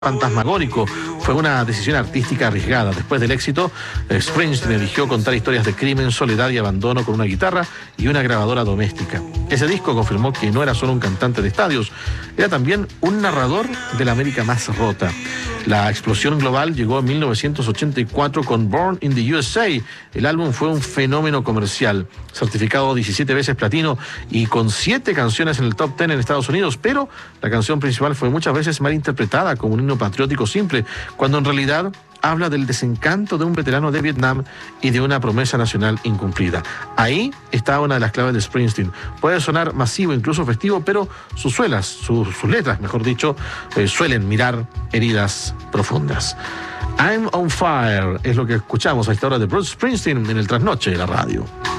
fantasmagórico. Fue una decisión artística arriesgada. Después del éxito, Springsteen eligió contar historias de crimen, soledad y abandono con una guitarra y una grabadora doméstica. Ese disco confirmó que no era solo un cantante de estadios, era también un narrador de la América más rota. La explosión global llegó en 1984 con Born in the USA. El álbum fue un fenómeno comercial, certificado 17 veces platino y con 7 canciones en el top 10 en Estados Unidos, pero la canción principal fue muchas veces mal interpretada como un himno patriótico simple, cuando en realidad habla del desencanto de un veterano de Vietnam y de una promesa nacional incumplida. Ahí está una de las claves de Springsteen. Puede sonar masivo, incluso festivo, pero sus letras, mejor dicho, suelen mirar heridas profundas. I'm on Fire es lo que escuchamos a esta hora de Bruce Springsteen en el Trasnoche de la radio.